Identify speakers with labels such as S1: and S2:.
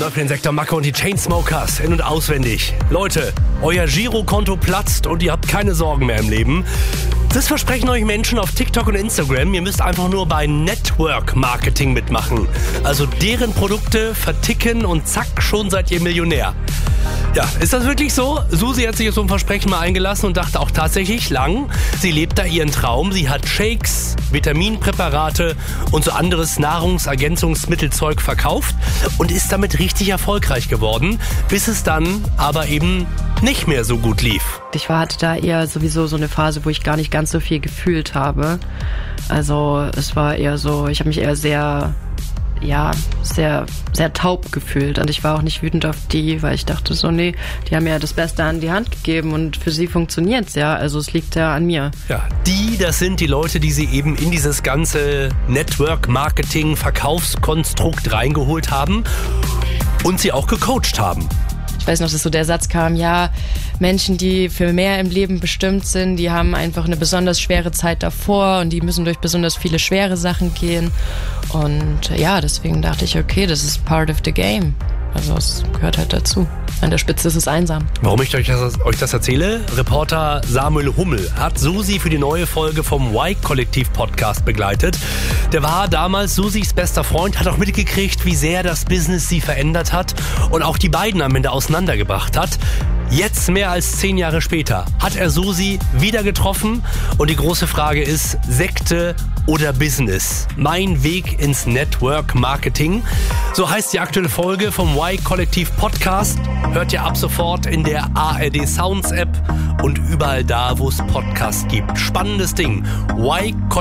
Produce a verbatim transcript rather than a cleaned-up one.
S1: läuft für den Sektor Macke und die Chainsmokers in- und auswendig. Leute, euer Girokonto platzt und ihr habt keine Sorgen mehr im Leben. Das versprechen euch Menschen auf TikTok und Instagram. Ihr müsst einfach nur bei Network Marketing mitmachen. Also deren Produkte verticken und zack, schon seid ihr Millionär. Ja, ist das wirklich so? Susi hat sich auf so ein Versprechen mal eingelassen und dachte auch tatsächlich lang. Sie lebt da ihren Traum. Sie hat Shakes, Vitaminpräparate und so anderes Nahrungsergänzungsmittelzeug verkauft und ist damit richtig erfolgreich geworden, bis es dann aber eben nicht mehr so gut lief.
S2: Ich war, hatte da eher sowieso so eine Phase, wo ich gar nicht ganz so viel gefühlt habe. Also es war eher so, ich habe mich eher sehr... ja, sehr, sehr taub gefühlt. Und ich war auch nicht wütend auf die, weil ich dachte so, nee, die haben ja das Beste an die Hand gegeben und für sie funktioniert's ja. Also es liegt ja an mir.
S1: Ja, die, das sind die Leute, die sie eben in dieses ganze Network-Marketing-Verkaufskonstrukt reingeholt haben und sie auch gecoacht haben.
S2: Ich weiß noch, dass so der Satz kam, ja, Menschen, die für mehr im Leben bestimmt sind, die haben einfach eine besonders schwere Zeit davor und die müssen durch besonders viele schwere Sachen gehen. Und ja, deswegen dachte ich, okay, das ist part of the game. Also es gehört halt dazu. An der Spitze ist es einsam.
S1: Warum ich euch das, euch das erzähle? Reporter Samuel Hummel hat Susi für die neue Folge vom Y-Kollektiv-Podcast begleitet. Der war damals Susis bester Freund, hat auch mitgekriegt, wie sehr das Business sie verändert hat und auch die beiden am Ende auseinandergebracht hat. Jetzt, mehr als zehn Jahre später, hat er Susi wieder getroffen und die große Frage ist, Sekte oder Business? Mein Weg ins Network Marketing. So heißt die aktuelle Folge vom Y-Kollektiv-Podcast. Hört ihr ab sofort in der A R D Sounds App und überall da, wo es Podcasts gibt. Spannendes Ding. Y-Kollektiv